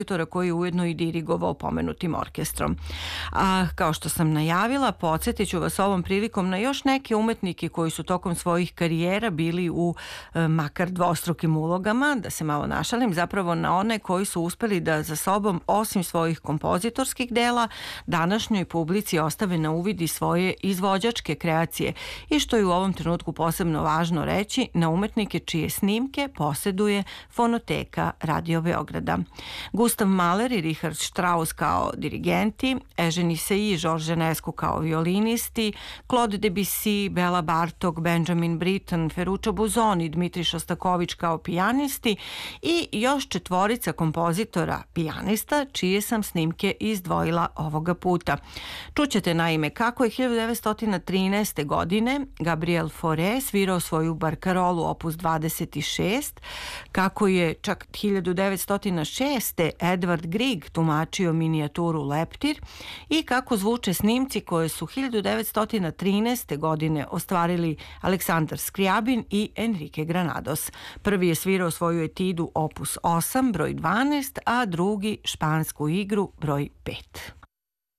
koji je ujedno i dirigovao pomenutim orkestrom. A kao što sam najavila, podsjetit ću vas ovom prilikom na još neke umetnike koji su tokom svojih karijera bili u makar dvostrukim ulogama, da se malo našalim, zapravo na one koji su uspeli da za sobom, osim svojih kompozitorskih dela, današnjoj publici ostave na uvid i svoje izvođačke kreacije i što je u ovom trenutku posebno važno reći, na umetnike čije snimke poseduje Fonoteka Radio Beograda. Gustav Mahler i Richard Strauss kao dirigenti, Eugenie Sey i Georges Enescu kao violinisti, Claude Debussy, Bela Bartok, Benjamin Britten, Ferruccio Busoni, Dmitri Šostaković kao pijanisti i još četvorica kompozitora pijanista čije sam snimke izdvojila ovoga puta. Čućete naime kako je 1913. godine Gabriel Fauré svirao svoju barkarolu opus 26, kako je čak 1906. Edvard Grieg tumačio minijaturu Leptir i kako zvuče snimci koje su 1913. godine ostvarili Aleksandar Skriabin i Enrique Granados. Prvi je svirao svoju etidu opus 8, broj 12, a drugi špansku igru, broj 5.